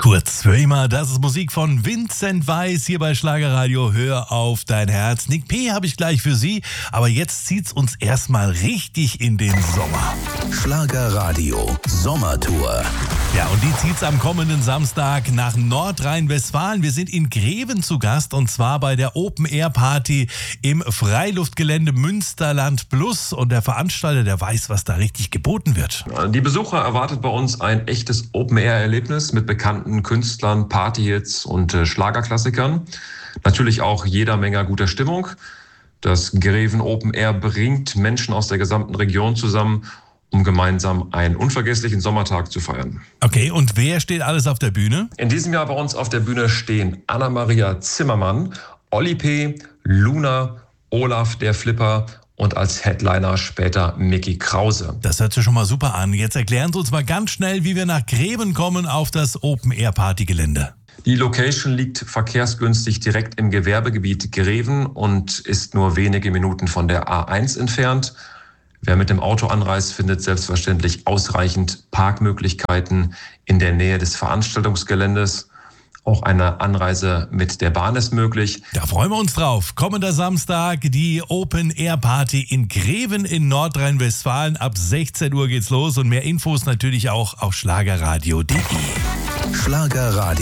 Kurz für immer, das ist Musik von Vincent Weiss hier bei Schlagerradio. Hör auf dein Herz. Nick P. habe ich gleich für Sie, aber jetzt zieht's uns erstmal richtig in den Sommer. Schlagerradio Sommertour. Ja, und die zieht's am kommenden Samstag nach Nordrhein-Westfalen. Wir sind in Greven zu Gast und zwar bei der Open-Air-Party im Freiluftgelände Münsterland Plus. Und der Veranstalter, der weiß, was da richtig geboten wird. Die Besucher erwartet bei uns ein echtes Open-Air-Erlebnis mit bekannten Künstlern, Partyhits und Schlagerklassikern. Natürlich auch jeder Menge guter Stimmung. Das Greven Open Air bringt Menschen aus der gesamten Region zusammen, um gemeinsam einen unvergesslichen Sommertag zu feiern. Okay, und wer steht alles auf der Bühne? In diesem Jahr bei uns auf der Bühne stehen Anna-Maria Zimmermann, Olli P., Luna, Olaf der Flipper und als Headliner später Mickey Krause. Das hört sich schon mal super an. Jetzt erklären Sie uns mal ganz schnell, wie wir nach Greven kommen auf das Open-Air-Party-Gelände. Die Location liegt verkehrsgünstig direkt im Gewerbegebiet Greven und ist nur wenige Minuten von der A1 entfernt. Wer mit dem Auto anreist, findet selbstverständlich ausreichend Parkmöglichkeiten in der Nähe des Veranstaltungsgeländes. Auch eine Anreise mit der Bahn ist möglich. Da freuen wir uns drauf. Kommender Samstag die Open-Air-Party in Greven in Nordrhein-Westfalen. Ab 16 Uhr geht's los und mehr Infos natürlich auch auf schlagerradio.de. Schlagerradio.